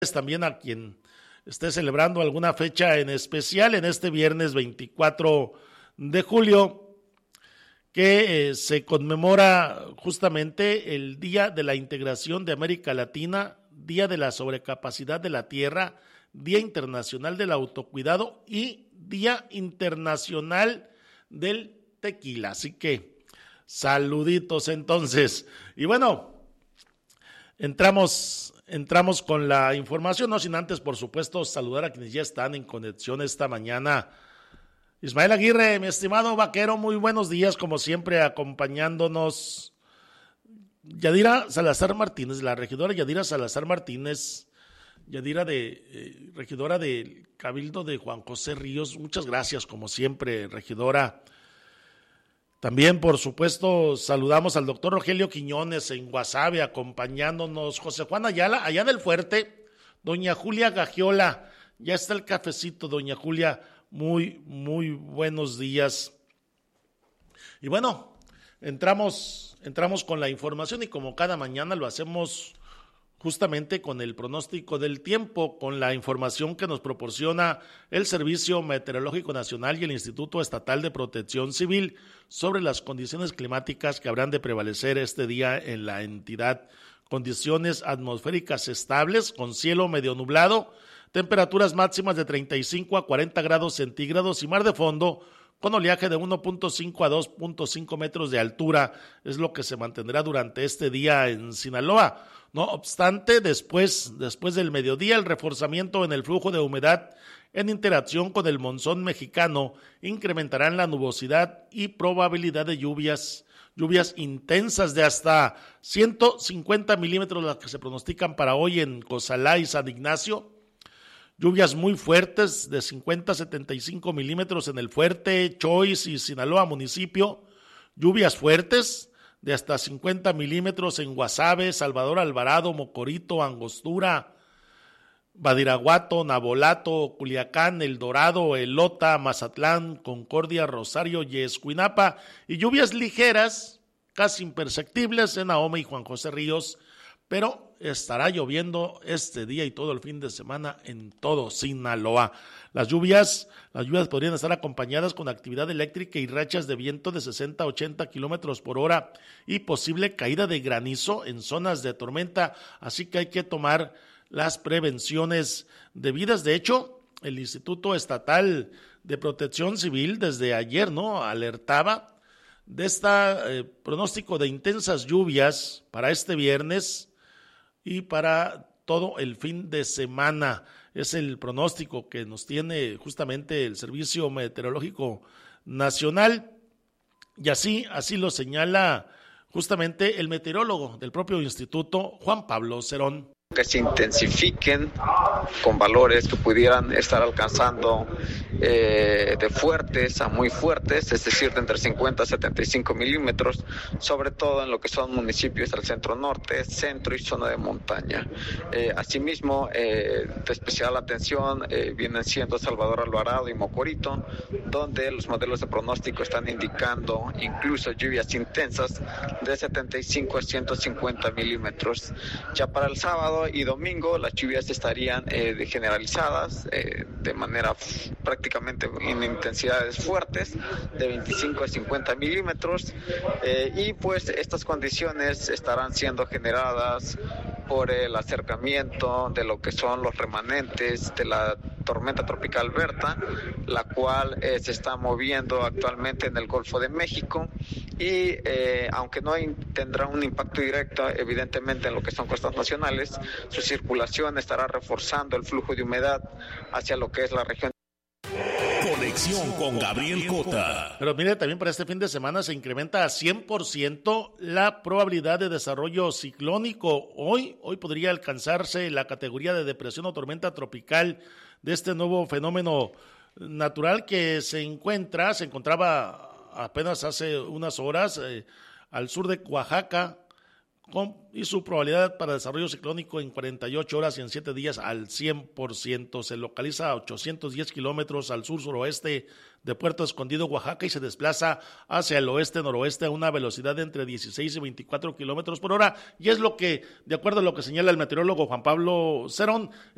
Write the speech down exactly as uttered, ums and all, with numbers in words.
también a quien esté celebrando alguna fecha en especial en este viernes veinticuatro de julio, que eh, se conmemora justamente el Día de la Integración de América Latina, Día de la Sobrecapacidad de la Tierra, Día Internacional del Autocuidado y Día Internacional del Tequila. Así que saluditos entonces. Y bueno, entramos... Entramos con la información, no sin antes, por supuesto, saludar a quienes ya están en conexión esta mañana. Ismael Aguirre, mi estimado vaquero, muy buenos días, como siempre, acompañándonos. Yadira Salazar Martínez, la regidora Yadira Salazar Martínez, Yadira, de eh, regidora del Cabildo de Juan José Ríos, muchas gracias, como siempre, regidora. También, por supuesto, saludamos al doctor Rogelio Quiñones en Guasave, acompañándonos. José Juan Ayala, allá del Fuerte. Doña Julia Gagiola, ya está el cafecito, doña Julia, muy, muy buenos días. Y bueno, entramos, entramos con la información y como cada mañana lo hacemos justamente con el pronóstico del tiempo, con la información que nos proporciona el Servicio Meteorológico Nacional y el Instituto Estatal de Protección Civil sobre las condiciones climáticas que habrán de prevalecer este día en la entidad. Condiciones atmosféricas estables, con cielo medio nublado, temperaturas máximas de treinta y cinco a cuarenta grados centígrados y mar de fondo con oleaje de uno punto cinco a dos punto cinco metros de altura, es lo que se mantendrá durante este día en Sinaloa. No obstante, después, después del mediodía, el reforzamiento en el flujo de humedad en interacción con el monzón mexicano incrementarán la nubosidad y probabilidad de lluvias, lluvias intensas de hasta ciento cincuenta milímetros, las que se pronostican para hoy en Cozalá y San Ignacio. Lluvias muy fuertes de cincuenta a setenta y cinco milímetros en el Fuerte, Choix y Sinaloa municipio. Lluvias fuertes de hasta cincuenta milímetros en Guasave, Salvador Alvarado, Mocorito, Angostura, Badiraguato, Nabolato, Culiacán, El Dorado, Elota, Mazatlán, Concordia, Rosario y Escuinapa. Y lluvias ligeras, casi imperceptibles en Ahome y Juan José Ríos, pero estará lloviendo este día y todo el fin de semana en todo Sinaloa. Las lluvias, las lluvias podrían estar acompañadas con actividad eléctrica y rachas de viento de sesenta a ochenta kilómetros por hora y posible caída de granizo en zonas de tormenta, así que hay que tomar las prevenciones debidas. De hecho, el Instituto Estatal de Protección Civil desde ayer, ¿no?, alertaba de este eh, pronóstico de intensas lluvias para este viernes y para todo el fin de semana. Es el pronóstico que nos tiene justamente el Servicio Meteorológico Nacional y así, así lo señala justamente el meteorólogo del propio instituto, Juan Pablo Cerón. Que se intensifiquen con valores que pudieran estar alcanzando eh, de fuertes a muy fuertes, es decir, de entre cincuenta a setenta y cinco milímetros, sobre todo en lo que son municipios del centro norte, centro y zona de montaña. Eh, asimismo, eh, de especial atención eh, vienen siendo Salvador Alvarado y Mocorito, donde los modelos de pronóstico están indicando incluso lluvias intensas de setenta y cinco a ciento cincuenta milímetros. Ya para el sábado y domingo las lluvias estarían eh, generalizadas eh, de manera f- prácticamente en intensidades fuertes de veinticinco a cincuenta milímetros eh, y pues estas condiciones estarán siendo generadas por el acercamiento de lo que son los remanentes de la tormenta tropical Berta, la cual eh, se está moviendo actualmente en el Golfo de México y eh, aunque no in- tendrá un impacto directo evidentemente en lo que son costas nacionales, su circulación estará reforzando el flujo de humedad hacia lo que es la región. Conexión con Gabriel Cota. Pero mire, también para este fin de semana se incrementa a cien por ciento la probabilidad de desarrollo ciclónico. Hoy, hoy podría alcanzarse la categoría de depresión o tormenta tropical de este nuevo fenómeno natural que se encuentra, se encontraba apenas hace unas horas eh, al sur de Oaxaca, con, y su probabilidad para desarrollo ciclónico en cuarenta y ocho horas y en siete días al cien por ciento. Se localiza a ochocientos diez kilómetros al sur-suroeste de Puerto Escondido, Oaxaca, y se desplaza hacia el oeste-noroeste a una velocidad de entre dieciséis y veinticuatro kilómetros por hora, y es lo que, de acuerdo a lo que señala el meteorólogo Juan Pablo Cerón,